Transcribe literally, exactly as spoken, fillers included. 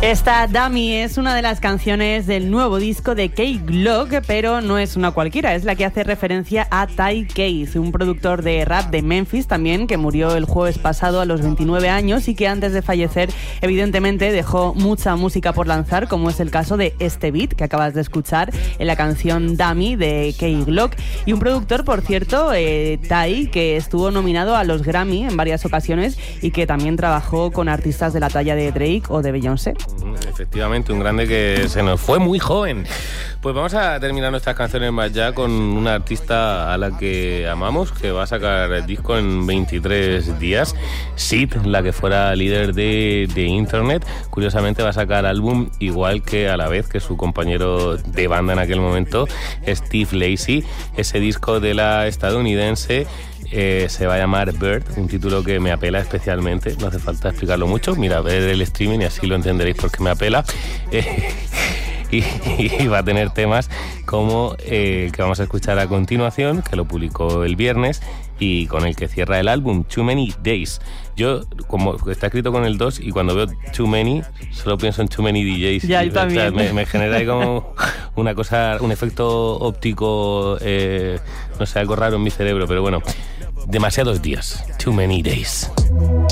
Esta Dummy es una de las canciones del nuevo disco de K-Glock, pero no es una cualquiera, es la que hace referencia a Ty Case, un productor de rap de Memphis también, que murió el jueves pasado a los veintinueve años y que antes de fallecer evidentemente dejó mucha música por lanzar, como es el caso de este beat que acabas de escuchar en la canción Dummy de K-Glock, y un productor, por cierto, eh, Ty, que estuvo nominado a los Grammy en varias ocasiones y que también trabajó con artistas de la talla de Drake o de Beyoncé. Efectivamente, un grande que se nos fue muy joven. Pues vamos a terminar nuestras canciones más ya con una artista a la que amamos, que va a sacar el disco en veintitrés días. Sid, la que fuera líder de, de Internet, curiosamente va a sacar álbum igual que a la vez que su compañero de banda en aquel momento, Steve Lacy. Ese disco de la estadounidense Eh, se va a llamar Bird, un título que me apela especialmente, no hace falta explicarlo mucho, mira, ver el streaming y así lo entenderéis porque me apela. Eh, y, y va a tener temas como eh, el que vamos a escuchar a continuación, que lo publicó el viernes y con el que cierra el álbum, Too Many Days. Yo, como está escrito con el dos, y cuando veo Too Many, solo pienso en Too Many D Js. Ya, yo también. O sea, me, me genera ahí como una cosa, un efecto óptico, eh, no sé, algo raro en mi cerebro, pero bueno, demasiados días. Too Many Days.